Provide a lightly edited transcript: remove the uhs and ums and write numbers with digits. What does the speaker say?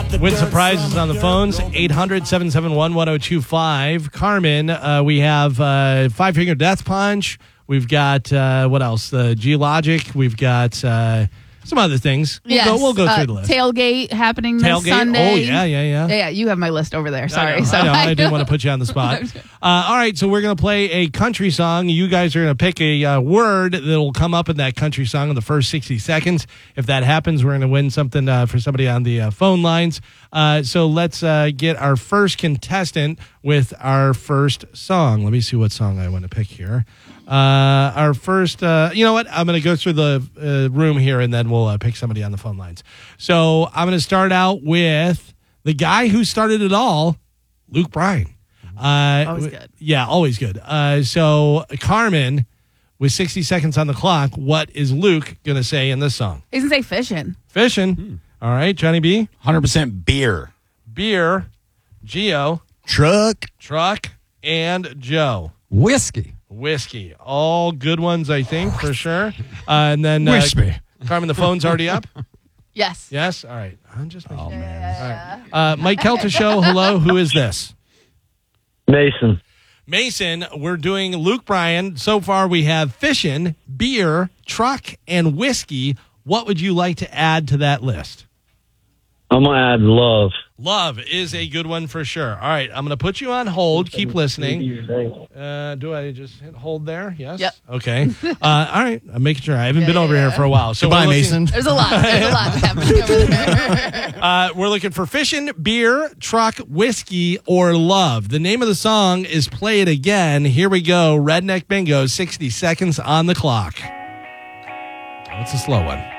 Win some prizes on the phones, 800-771-1025. Carmen, we have Five Finger Death Punch. We've got, what else? Geologic. We've got some other things. We'll go through the list. Tailgate happening this Sunday. Oh, yeah. Yeah, you have my list over there. Sorry. I didn't want to put you on the spot. All right, so we're going to play a country song. You guys are going to pick a word that will come up in that country song in the first 60 seconds. If that happens, we're going to win something for somebody on the phone lines. So let's get our first contestant with our first song. Let me see what song I want to pick here. Our first, you know what? I'm going to go through the room here, and then we'll pick somebody on the phone lines. So I'm going to start out with the guy who started it all, Luke Bryan. Always good. Yeah, always good. So Carmen, with 60 seconds on the clock, what is Luke going to say in this song? He's going to say fishing. Fishing. All right, Johnny B. 100% beer. Beer. Gio. Truck. And Joe. Whiskey. All good ones, I think, for sure. And then Carmen, the phone's already up? Yes. All right. I'm just making man. All right. Mike Kelta Show, hello. Who is this? Mason, we're doing Luke Bryan. So far, we have fishing, beer, truck, and whiskey. What would you like to add to that list? I'm going to add love. Love is a good one for sure. All right, I'm going to put you on hold. Keep listening. Do I just hit hold there? Yes? Yep. Okay. All right, I'm making sure. I haven't been over here for a while. So goodbye, Mason. There's a lot happening over there. We're looking for fishing, beer, truck, whiskey, or love. The name of the song is Play It Again. Here we go. Redneck Bingo, 60 seconds on the clock. It's a slow one.